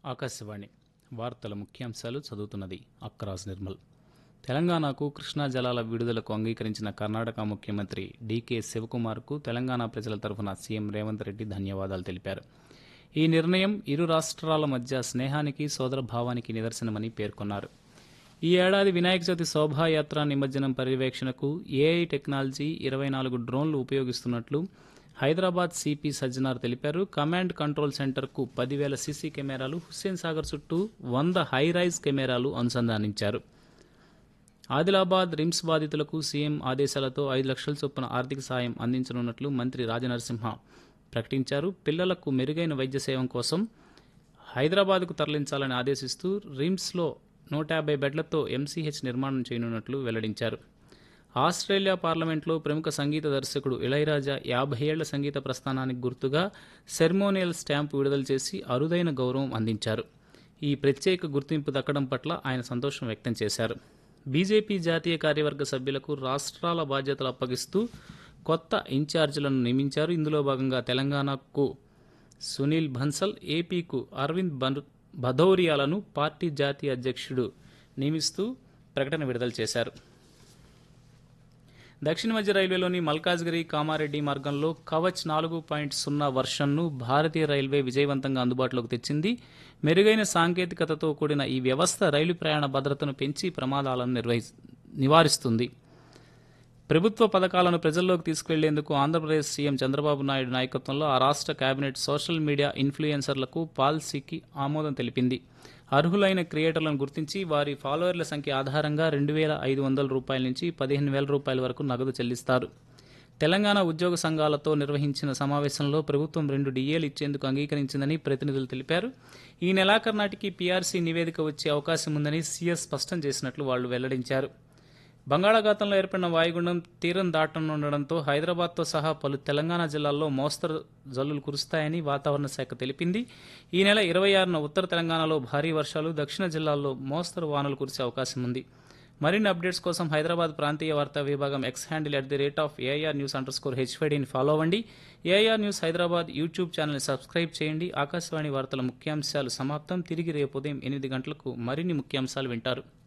ఆకాశవాణి వార్తల ముఖ్యాంశాలు చదువుతున్నది అక్రాజ్ నిర్మల్. తెలంగాణకు కృష్ణా జలాల విడుదలకు అంగీకరించిన కర్ణాటక ముఖ్యమంత్రి డీకే శివకుమార్కు తెలంగాణ ప్రజల తరఫున సీఎం రేవంత్ రెడ్డి ధన్యవాదాలు తెలిపారు. ఈ నిర్ణయం ఇరు రాష్ట్రాల మధ్య స్నేహానికి, సోదరభావానికి నిదర్శనమని పేర్కొన్నారు. ఈ ఏడాది వినాయక చవితి శోభాయాత్ర నిమజ్జనం పర్యవేక్షణకు ఏఐ టెక్నాలజీ 24 డ్రోన్లు ఉపయోగిస్తున్నట్లు హైదరాబాద్ సిపి సజ్జనార్ తెలిపారు. కమాండ్ కంట్రోల్ సెంటర్కు 10,000 సీసీ కెమెరాలు, హుస్సేన్ సాగర్ చుట్టూ 100 హైరైజ్ కెమెరాలు అనుసంధానించారు. ఆదిలాబాద్ రిమ్స్ బాధితులకు సీఎం ఆదేశాలతో 5 లక్షల చొప్పున ఆర్థిక సాయం అందించనున్నట్లు మంత్రి రాజనరసింహ ప్రకటించారు. పిల్లలకు మెరుగైన వైద్య సేవం కోసం హైదరాబాద్కు తరలించాలని ఆదేశిస్తూ రిమ్స్లో 150 బెడ్లతో ఎంసీహెచ్ నిర్మాణం చేయనున్నట్లు వెల్లడించారు. ఆస్ట్రేలియా పార్లమెంట్లో ప్రముఖ సంగీత దర్శకుడు ఇళయరాజా 50 ఏళ్ల సంగీత ప్రస్థానానికి గుర్తుగా సెర్మోనియల్ స్టాంపు విడుదల చేసి అరుదైన గౌరవం అందించారు. ఈ ప్రత్యేక గుర్తింపు దక్కడం పట్ల ఆయన సంతోషం వ్యక్తం చేశారు. బీజేపీ జాతీయ కార్యవర్గ సభ్యులకు రాష్ట్రాల బాధ్యతలు అప్పగిస్తూ కొత్త ఇన్ఛార్జీలను నియమించారు. ఇందులో భాగంగా తెలంగాణకు సునీల్ బన్సల్, ఏపీకు అరవింద్ భదౌరియాలను పార్టీ జాతీయ అధ్యక్షుడు నియమిస్తూ ప్రకటన విడుదల చేశారు. దక్షిణ మధ్య రైల్వేలోని మల్కాజ్గిరి కామారెడ్డి మార్గంలో కవచ్ 4.0 వర్షన్ను భారతీయ రైల్వే విజయవంతంగా అందుబాటులోకి తెచ్చింది. మెరుగైన సాంకేతికతతో కూడిన ఈ వ్యవస్థ రైలు ప్రయాణ భద్రతను పెంచి ప్రమాదాలను నివారిస్తుంది. ప్రభుత్వ పథకాలను ప్రజల్లోకి తీసుకెళ్లేందుకు ఆంధ్రప్రదేశ్ సీఎం చంద్రబాబు నాయుడు నాయకత్వంలో ఆ రాష్ట్ర కేబినెట్ సోషల్ మీడియా ఇన్ఫ్లుయెన్సర్లకు పాలసీకి ఆమోదం తెలిపింది. అర్హులైన క్రియేటర్లను గుర్తించి వారి ఫాలోవర్ల సంఖ్య ఆధారంగా 2,500 రూపాయల నుంచి 15,000 రూపాయల వరకు నగదు చెల్లిస్తారు. తెలంగాణ ఉద్యోగ సంఘాలతో నిర్వహించిన సమావేశంలో ప్రభుత్వం 2 డిఏలు ఇచ్చేందుకు అంగీకరించిందని ప్రతినిధులు తెలిపారు. ఈ నెలాఖరు నాటికి పీఆర్సీ నివేదిక వచ్చే అవకాశం ఉందని సీఎస్ స్పష్టం చేసినట్లు వాళ్లు వెల్లడించారు. బంగాళాఖాతంలో ఏర్పడిన వాయుగుండం తీరం దాటనుండడంతో హైదరాబాద్తో సహా పలు తెలంగాణ జిల్లాల్లో మోస్తరు జల్లులు కురుస్తాయని వాతావరణ శాఖ తెలిపింది. ఈ నెల 26న ఉత్తర తెలంగాణలో భారీ వర్షాలు, దక్షిణ జిల్లాల్లో మోస్తరు వానలు కురిసే అవకాశం ఉంది. మరిన్ని అప్డేట్స్ కోసం హైదరాబాద్ ప్రాంతీయ వార్తా విభాగం ఎక్స్ హ్యాండిల్ @AIR_News_HYDని ఫాలో అవ్వండి. ఏఐఆర్ న్యూస్ హైదరాబాద్ యూట్యూబ్ ఛానల్ని సబ్స్క్రైబ్ చేయండి. ఆకాశవాణి వార్తల ముఖ్యాంశాలు సమాప్తం. తిరిగి రేపు ఉదయం 8 గంటలకు మరిన్ని ముఖ్యాంశాలు వింటారు.